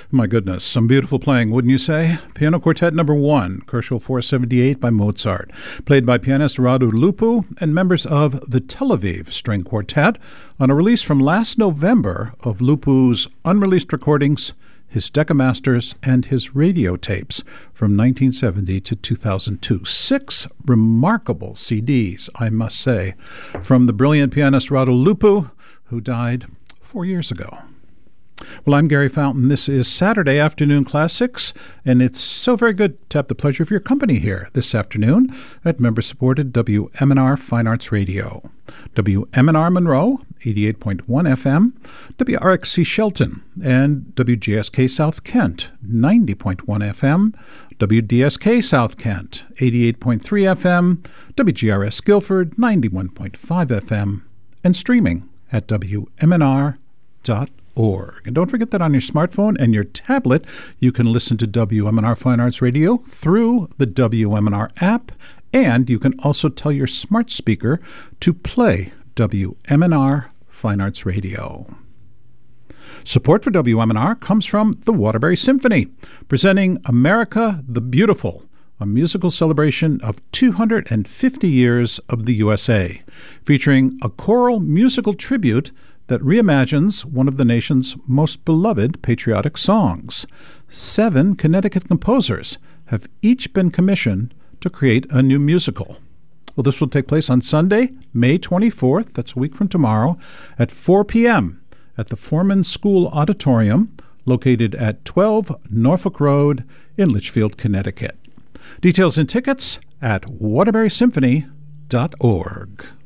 My goodness, some beautiful playing, wouldn't you say? Piano Quartet Number 1, Koszul 478 by Mozart, played by pianist Radu Lupu and members of the Tel Aviv String Quartet on a release from last November of Lupu's unreleased recordings, his Decamasters, and his radio tapes from 1970 to 2002. 6 remarkable CDs, I must say, from the brilliant pianist Radu Lupu, who died 4 years ago. Well, I'm Gary Fountain. This is Saturday Afternoon Classics, and it's so very good to have the pleasure of your company here this afternoon at member-supported WMNR Fine Arts Radio. WMNR Monroe, 88.1 FM, WRXC Shelton, and WJSK South Kent, 90.1 FM, WDSK South Kent, 88.3 FM, WGRS Guilford, 91.5 FM, and streaming at WMNR.org. And don't forget that on your smartphone and your tablet, you can listen to WMNR Fine Arts Radio through the WMNR app, and you can also tell your smart speaker to play WMNR Fine Arts Radio. Support for WMNR comes from the Waterbury Symphony, presenting America the Beautiful, a musical celebration of 250 years of the USA, featuring a choral musical tribute that reimagines one of the nation's most beloved patriotic songs. 7 Connecticut composers have each been commissioned to create a new musical. Well, this will take place on Sunday, May 24th, that's a week from tomorrow, at 4 p.m. at the Foreman School Auditorium, located at 12 Norfolk Road in Litchfield, Connecticut. Details and tickets at waterburysymphony.org.